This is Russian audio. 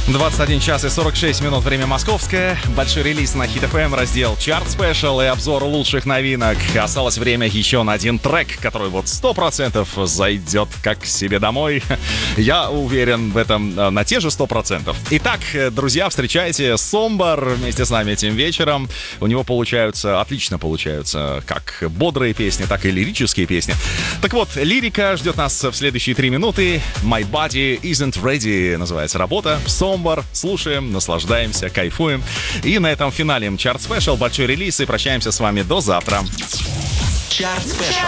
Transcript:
21 час и 46 минут, время московское. Большой релиз на Hit FM, раздел Chart Special и обзор лучших новинок. Осталось время еще на один трек, который вот 100% зайдет как к себе домой. Я уверен в этом на те же 100%. Итак, друзья, встречайте Сомбар вместе с нами этим вечером. У него отлично получаются как бодрые песни, так и лирические песни. Так вот, лирика ждет нас в следующие 3 минуты. My Body Isn't Ready называется работа. Сомбар. Слушаем, наслаждаемся, кайфуем. И на этом финале Chart Special, большой релиз, и прощаемся с вами до завтра. Chart Special.